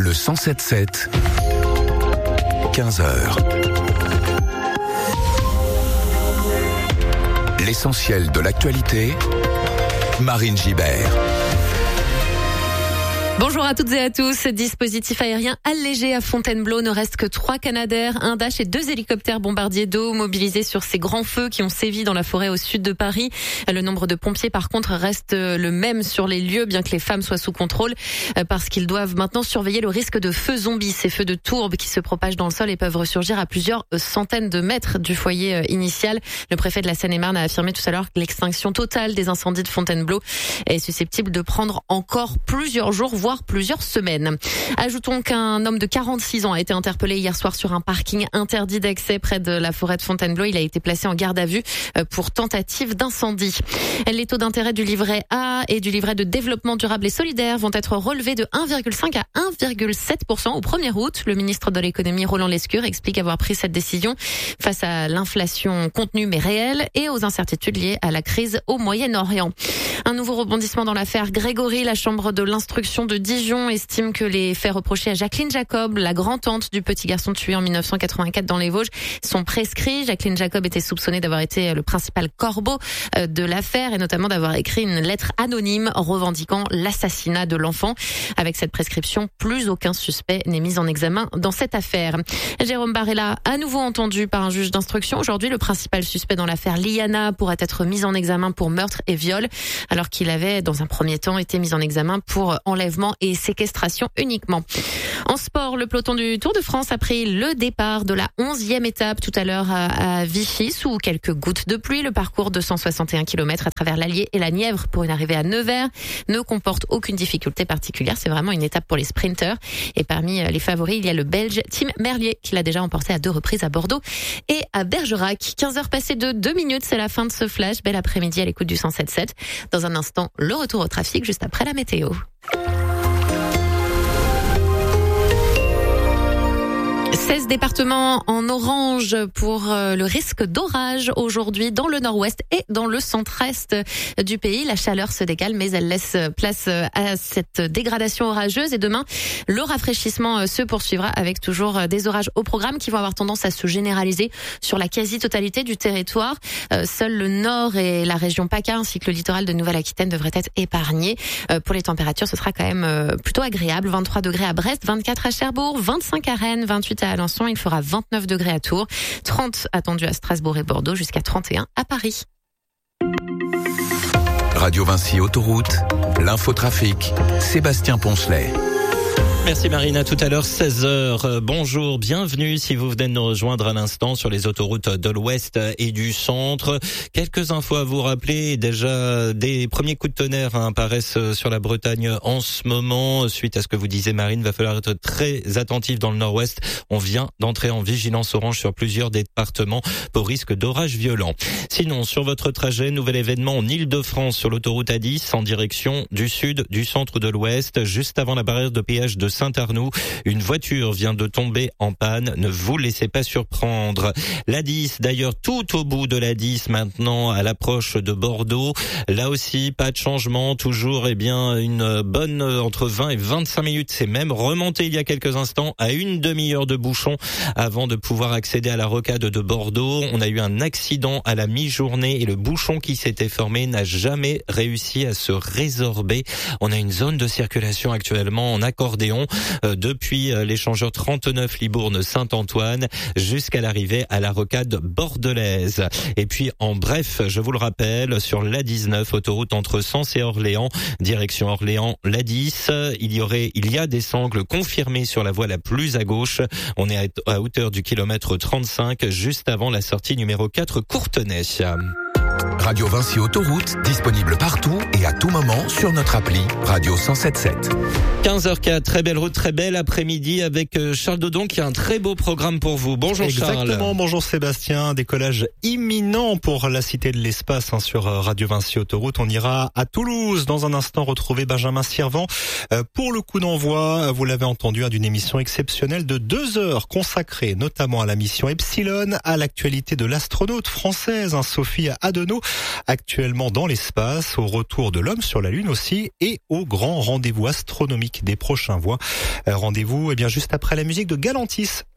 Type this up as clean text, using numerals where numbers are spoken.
Le 107.7, 15h. L'essentiel de l'actualité, Marine Gibert. Bonjour à toutes et à tous. Dispositif aérien allégé à Fontainebleau. Ne reste que 3 Canadair, un Dash et 2 hélicoptères bombardiers d'eau mobilisés sur ces grands feux qui ont sévi dans la forêt au sud de Paris. Le nombre de pompiers, par contre, reste le même sur les lieux, bien que les femmes soient sous contrôle, parce qu'ils doivent maintenant surveiller le risque de feux zombies, ces feux de tourbe qui se propagent dans le sol et peuvent ressurgir à plusieurs centaines de mètres du foyer initial. Le préfet de la Seine-et-Marne a affirmé tout à l'heure que l'extinction totale des incendies de Fontainebleau est susceptible de prendre encore plusieurs jours, voire plusieurs semaines. Ajoutons qu'un homme de 46 ans a été interpellé hier soir sur un parking interdit d'accès près de la forêt de Fontainebleau. Il a été placé en garde à vue pour tentative d'incendie. Les taux d'intérêt du livret A et du livret de développement durable et solidaire vont être relevés de 1,5 à 1,7% au 1er août. Le ministre de l'économie Roland Lescure explique avoir pris cette décision face à l'inflation contenue mais réelle et aux incertitudes liées à la crise au Moyen-Orient. Un nouveau rebondissement dans l'affaire Grégory. La chambre de l'instruction de Dijon estime que les faits reprochés à Jacqueline Jacob, la grand-tante du petit garçon tué en 1984 dans les Vosges, sont prescrits. Jacqueline Jacob était soupçonnée d'avoir été le principal corbeau de l'affaire et notamment d'avoir écrit une lettre anonyme revendiquant l'assassinat de l'enfant. Avec cette prescription, plus aucun suspect n'est mis en examen dans cette affaire. Jérôme Barella, à nouveau entendu par un juge d'instruction. Aujourd'hui, le principal suspect dans l'affaire Liana pourrait être mis en examen pour meurtre et viol, alors qu'il avait, dans un premier temps, été mis en examen pour enlèvement et séquestration uniquement. En sport, le peloton du Tour de France a pris le départ de la 11e étape tout à l'heure à Vichy, sous quelques gouttes de pluie. Le parcours de 161 km à travers l'Allier et la Nièvre pour une arrivée à Nevers ne comporte aucune difficulté particulière. C'est vraiment une étape pour les sprinteurs. Et parmi les favoris, il y a le Belge Tim Merlier, qui l'a déjà emporté à 2 reprises à Bordeaux et à Bergerac. 15h passées de 2 minutes, c'est la fin de ce flash. Bel après-midi à l'écoute du 107.7. Dans un instant, le retour au trafic juste après la météo. 16 départements en orange pour le risque d'orage aujourd'hui dans le nord-ouest et dans le centre-est du pays. La chaleur se décale, mais elle laisse place à cette dégradation orageuse. Et demain, le rafraîchissement se poursuivra avec toujours des orages au programme qui vont avoir tendance à se généraliser sur la quasi-totalité du territoire. Seul le nord et la région PACA ainsi que le littoral de Nouvelle-Aquitaine devraient être épargnés. Pour les températures, ce sera quand même plutôt agréable. 23 degrés à Brest, 24 à Cherbourg, 25 à Rennes, 28 à Alençon, il fera 29 degrés à Tours, 30 attendus à Strasbourg et Bordeaux, jusqu'à 31 à Paris. Radio Vinci Autoroute, l'infotrafic, Sébastien Poncelet. Merci Marine, à tout à l'heure, 16h. Bonjour, bienvenue si vous venez de nous rejoindre à l'instant sur les autoroutes de l'Ouest et du Centre. Quelques infos à vous rappeler. Déjà, des premiers coups de tonnerre apparaissent sur la Bretagne en ce moment. Suite à ce que vous disiez Marine, va falloir être très attentif dans le Nord-Ouest. On vient d'entrer en vigilance orange sur plusieurs départements pour risque d'orage violent. Sinon, sur votre trajet, nouvel événement en Île-de-France sur l'autoroute A10 en direction du sud, du centre de l'Ouest, juste avant la barrière de péage de Saint-Arnoux. Une voiture vient de tomber en panne. Ne vous laissez pas surprendre. L'A10, d'ailleurs, tout au bout de l'A10 maintenant, à l'approche de Bordeaux. Là aussi, pas de changement. Toujours, une bonne entre 20 et 25 minutes. C'est même remonté il y a quelques instants à une demi-heure de bouchon avant de pouvoir accéder à la rocade de Bordeaux. On a eu un accident à la mi-journée et le bouchon qui s'était formé n'a jamais réussi à se résorber. On a une zone de circulation actuellement en accordéon depuis l'échangeur 39 Libourne-Saint-Antoine jusqu'à l'arrivée à la rocade bordelaise. Et puis en bref, je vous le rappelle, sur l'A19, autoroute entre Sens et Orléans, direction Orléans, l'A10, il y a des sangles confirmées sur la voie la plus à gauche. On est à hauteur du kilomètre 35, juste avant la sortie numéro 4 Courtenay. Radio Vinci Autoroute, disponible partout et à tout moment sur notre appli Radio 107.7. 15h04, très belle route, très belle après-midi avec Charles Dodon qui a un très beau programme pour vous. Bonjour Charles. Exactement, bonjour Sébastien. Décollage imminent pour la Cité de l'Espace sur Radio Vinci Autoroute. On ira à Toulouse dans un instant retrouver Benjamin Sirvent pour le coup d'envoi, vous l'avez entendu, d'une émission exceptionnelle de 2 heures consacrée notamment à la mission Epsilon, à l'actualité de l'astronaute française Sophie Adenau internationaux actuellement dans l'espace, au retour de l'homme sur la Lune aussi et au grand rendez-vous astronomique des prochains mois. Rendez-vous juste après la musique de Galantis.